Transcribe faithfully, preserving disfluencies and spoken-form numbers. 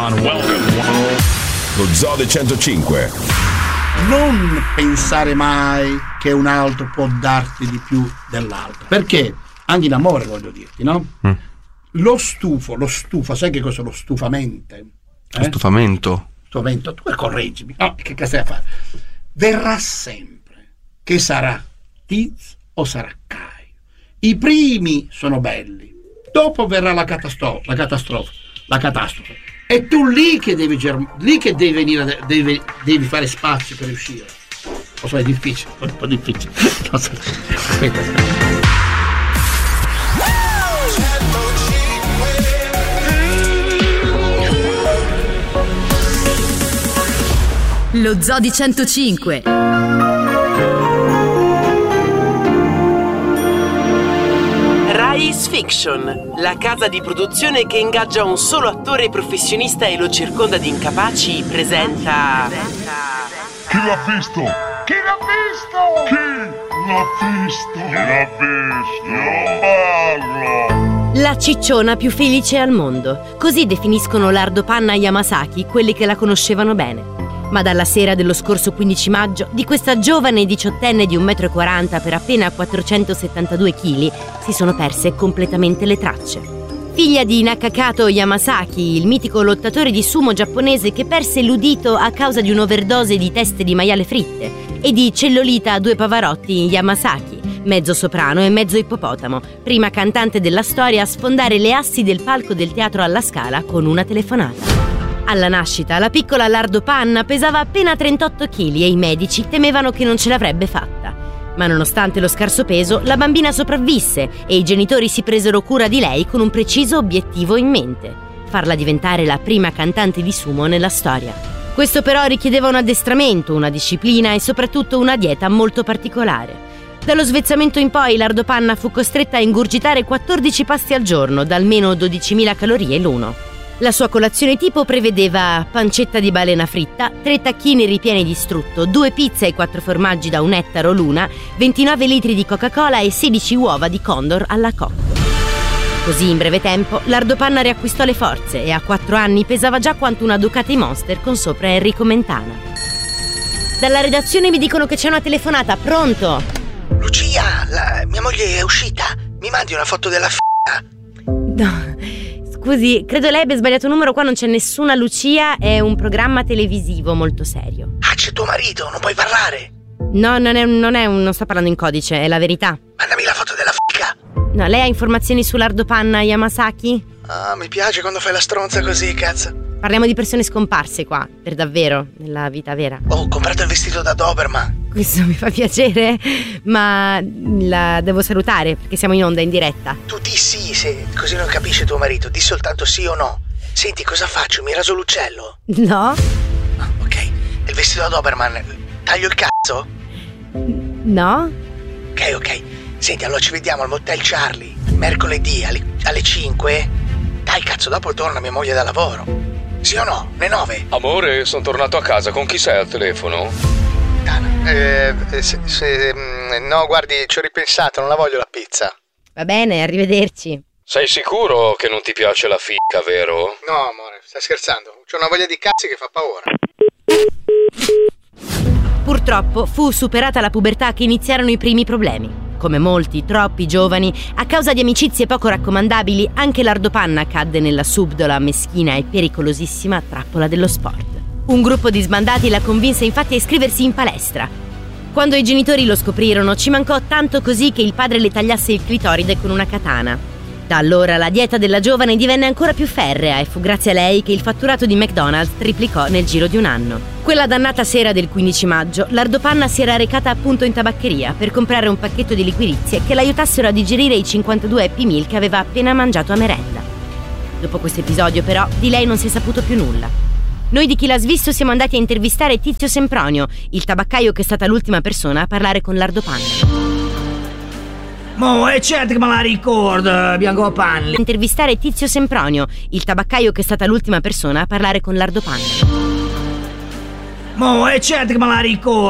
on, welcome. Lo Zoo di centocinque. Non pensare mai che un altro può darti di più dell'altro, perché anche in amore, voglio dirti, no? Mm. Lo stufo, lo stufo, sai che cosa è lo stufamento? Eh? Lo stufamento? Stufamento, tu correggimi. No, che cosa stai a fare? Verrà sempre, che sarà Tiz o sarà Caio. I primi sono belli, dopo verrà la catastrofe, la catastrofe, la catastrofe. E tu lì che devi germ- lì che devi venire, devi, devi fare spazio per uscire. Lo so, è difficile, è un po' difficile. Lo so. Lo Zoo di centocinque. Rise Fiction, la casa di produzione che ingaggia un solo attore professionista e lo circonda di incapaci, presenta... Chi l'ha visto? Chi l'ha visto? Chi l'ha visto? Chi l'ha visto? Non parlo! La cicciona più felice al mondo. Così definiscono l'Ardopanna Yamasaki quelli che la conoscevano bene. Ma dalla sera dello scorso quindici maggio, di questa giovane diciottenne di un metro e quaranta per appena quattrocentosettantadue chili, si sono perse completamente le tracce. Figlia di Nakakato Yamasaki, il mitico lottatore di sumo giapponese che perse l'udito a causa di un'overdose di teste di maiale fritte, e di Cellolita Due Pavarotti Yamasaki, mezzo soprano e mezzo ippopotamo, prima cantante della storia a sfondare le assi del palco del teatro alla Scala con una telefonata. Alla nascita, la piccola L'Ardopanna pesava appena trentotto chili e i medici temevano che non ce l'avrebbe fatta. Ma nonostante lo scarso peso, la bambina sopravvisse e i genitori si presero cura di lei con un preciso obiettivo in mente: farla diventare la prima cantante di sumo nella storia. Questo però richiedeva un addestramento, una disciplina e soprattutto una dieta molto particolare. Dallo svezzamento in poi l'Ardopanna fu costretta a ingurgitare quattordici pasti al giorno, da almeno dodicimila calorie l'uno. La sua colazione tipo prevedeva pancetta di balena fritta, tre tacchini ripieni di strutto, due pizze e quattro formaggi da un ettaro l'una, ventinove litri di Coca-Cola e sedici uova di condor alla cocco. Così in breve tempo l'Ardopanna riacquistò le forze e a quattro anni pesava già quanto una Ducati Monster con sopra Enrico Mentana. Dalla redazione mi dicono che c'è una telefonata, pronto? Lucia, la, mia moglie è uscita, mi mandi una foto della f***a? No... Scusi, credo lei abbia sbagliato numero, qua non c'è nessuna Lucia, è un programma televisivo molto serio. Ah, c'è tuo marito, non puoi parlare? No, non è, non è un, non sto parlando in codice, è la verità. Mandami la foto della fica. No, lei ha informazioni sull'Ardopanna Yamasaki? Ah, mi piace quando fai la stronza così, cazzo. Parliamo di persone scomparse qua, per davvero, nella vita vera. Oh, ho comprato il vestito da Doberman. Questo mi fa piacere, ma la devo salutare perché siamo in onda, in diretta. Tu di sì, se così non capisce tuo marito, di soltanto sì o no. Senti, cosa faccio? Mi raso l'uccello? No. Ah, ok, il vestito da Doberman, taglio il cazzo? No. Ok, ok. Senti, allora ci vediamo al Motel Charlie, mercoledì alle, alle cinque. Dai, cazzo, dopo torna mia moglie da lavoro. Sì o no? Le nove? Amore, sono tornato a casa. Con chi sei al telefono? Dana. Eh, se, se, no, guardi, ci ho ripensato, non la voglio la pizza. Va bene, arrivederci. Sei sicuro che non ti piace la fica, vero? No, amore, stai scherzando. C'ho una voglia di cazzi che fa paura. Purtroppo fu superata la pubertà che iniziarono i primi problemi. Come molti, troppi giovani, a causa di amicizie poco raccomandabili, anche l'Ardopanna cadde nella subdola, meschina e pericolosissima trappola dello sport. Un gruppo di sbandati la convinse infatti a iscriversi in palestra. Quando i genitori lo scoprirono, ci mancò tanto così che il padre le tagliasse il clitoride con una katana. Da allora la dieta della giovane divenne ancora più ferrea e fu grazie a lei che il fatturato di McDonald's triplicò nel giro di un anno. Quella dannata sera del quindici maggio, l'Ardopanna si era recata appunto in tabaccheria per comprare un pacchetto di liquirizie che l'aiutassero a digerire i cinquantadue Happy Meal che aveva appena mangiato a merenda. Dopo questo episodio però di lei non si è saputo più nulla. Noi di Chi l'ha svisto siamo andati a intervistare Tizio Sempronio, il tabaccaio che è stata l'ultima persona a parlare con l'Ardopanna. Mo, è certo che me la ricordo, Bianco Panni. Intervistare Tizio Sempronio, il tabaccaio che è stata l'ultima persona a parlare con l'Ardopanna. Mo, è certo che me la ricordo.